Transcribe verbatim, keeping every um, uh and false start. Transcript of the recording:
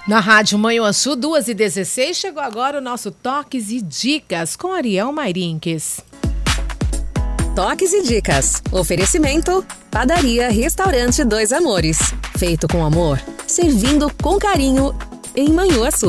Na Rádio Manhuaçu, duas e dezesseis, chegou agora o nosso Toques e Dicas com Ariel Mairinques. Toques e Dicas. Oferecimento: Padaria Restaurante Dois Amores. Feito com amor, servindo com carinho em Manhuaçu.